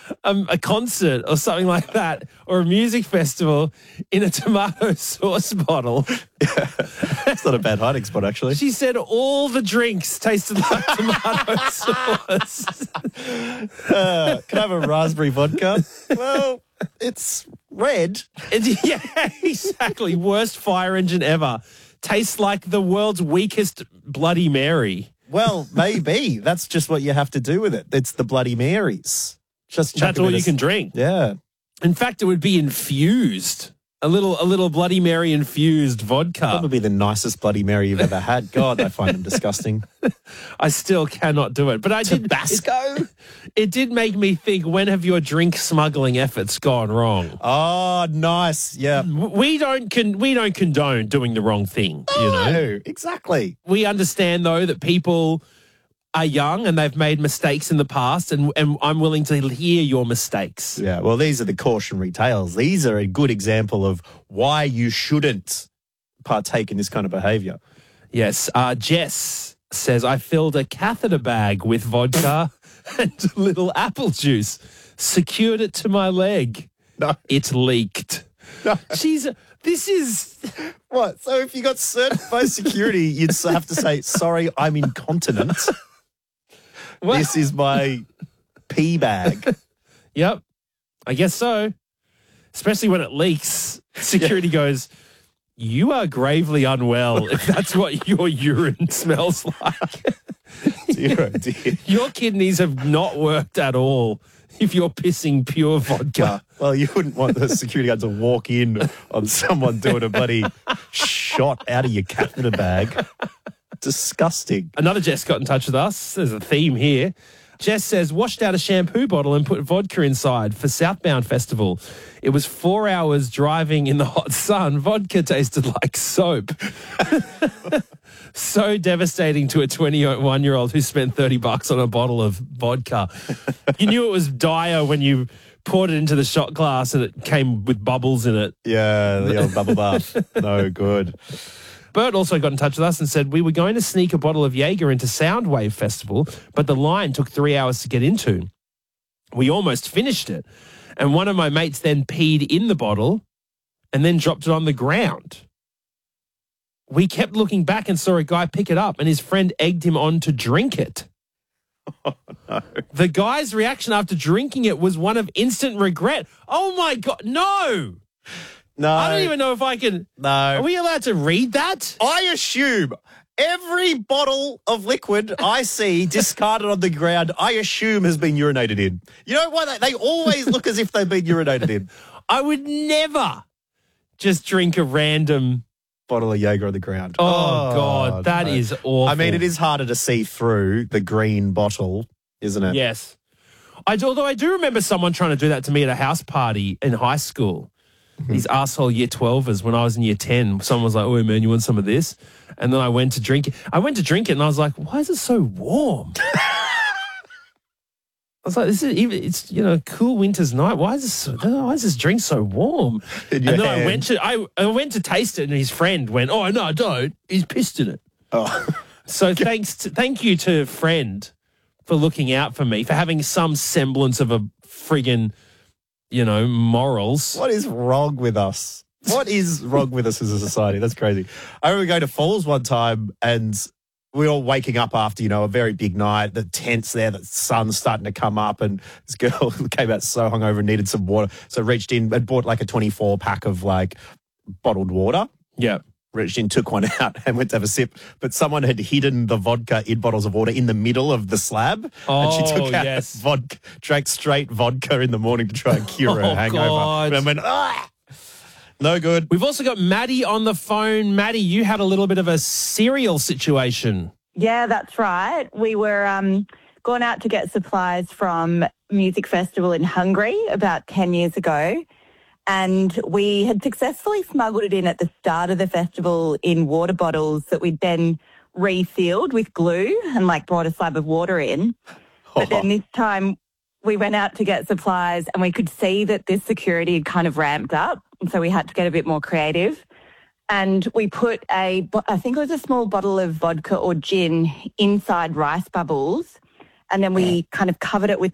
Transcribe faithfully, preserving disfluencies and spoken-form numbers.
um, a concert or something like that, or a music festival in a tomato sauce bottle. It's not a bad hiding spot, actually. She said all the drinks tasted like tomato sauce. Uh, can I have a raspberry vodka? Well, it's red. And, yeah, exactly. Worst fire engine ever. Tastes like the world's weakest Bloody Mary. Well, maybe. That's just what you have to do with it. It's the Bloody Marys. Just chuck That's a bit all you of- can drink. Yeah. In fact, it would be infused. A little a little Bloody Mary infused vodka. Probably the nicest Bloody Mary you've ever had. God, I find them disgusting. I still cannot do it. But I did. Tabasco? It, it did make me think, when have your drink smuggling efforts gone wrong? Oh, nice. Yeah. We don't con- we don't condone doing the wrong thing, you know. No, exactly. We understand, though, that people are young and they've made mistakes in the past, and, and I'm willing to hear your mistakes. Yeah, well, these are the cautionary tales. These are a good example of why you shouldn't partake in this kind of behaviour. Yes. Uh, Jess says, I filled a catheter bag with vodka and a little apple juice, secured it to my leg. No. It leaked. No. She's, this is... What? So if you got certified by security, you'd have to say, sorry, I'm incontinent. What? This is my pee bag. Yep. I guess so. Especially when it leaks. Security goes, you are gravely unwell if that's what your urine smells like. Dear, oh dear. Your kidneys have not worked at all if you're pissing pure vodka. Well, you wouldn't want the security guard to walk in on someone doing a bloody shot out of your catheter bag. Disgusting. Another Jess got in touch with us. There's a theme here. Jess says, washed out a shampoo bottle and put vodka inside for Southbound Festival. It was four hours driving in the hot sun. Vodka tasted like soap. So devastating to a twenty-one-year-old who spent thirty bucks on a bottle of vodka. You knew it was dire when you poured it into the shot glass and it came with bubbles in it. Yeah, the old bubble bath. No good. Bert also got in touch with us and said, we were going to sneak a bottle of Jaeger into Soundwave Festival, but the line took three hours to get into. We almost finished it. And one of my mates then peed in the bottle and then dropped it on the ground. We kept looking back and saw a guy pick it up, and his friend egged him on to drink it. Oh, no. The guy's reaction after drinking it was one of instant regret. Oh, my God, no. No. I don't even know if I can. No. Are we allowed to read that? I assume every bottle of liquid I see discarded on the ground, I assume has been urinated in. You know why? They, they always look as if they've been urinated in. I would never just drink a random. Bottle of Jaeger on the ground. Oh, God, that is awful. I mean, it is harder to see through the green bottle, isn't it? Yes. I do, although I do remember someone trying to do that to me at a house party in high school. These asshole year twelvers when I was in year ten. Someone was like, oh, man, you want some of this? And then I went to drink it. I went to drink it and I was like, why is it so warm? I was like, this is even, it's, you know, a cool winter's night. Why is this, so, why is this drink so warm? In And your then I hand. went to, I, I went to taste it and his friend went, oh, no, don't. He's pissed in it. Oh. So thanks to, thank you to friend for looking out for me, for having some semblance of a friggin', you know, morals. What is wrong with us? What is wrong with us as a society? That's crazy. I remember going to Falls one time and we were all waking up after, you know, a very big night. The tent's there, the sun's starting to come up, and this girl came out so hungover and needed some water. So reached in and bought like a twenty-four pack of like bottled water. Yeah. Reached in, took one out and went to have a sip. But someone had hidden the vodka in bottles of water in the middle of the slab. and she Oh, took out yes. vodka, drank straight vodka in the morning to try and cure her Oh, hangover. God. And went, ah, no good. We've also got Maddie on the phone. Maddie, you had a little bit of a cereal situation. Yeah, that's right. We were um, going out to get supplies from Music Festival in Hungary about ten years ago. And we had successfully smuggled it in at the start of the festival in water bottles that we'd then resealed with glue and like brought a slab of water in. But then this time we went out to get supplies and we could see that this security had kind of ramped up. And so we had to get a bit more creative. And we put a, I think it was a small bottle of vodka or gin inside rice bubbles. And then we kind of covered it with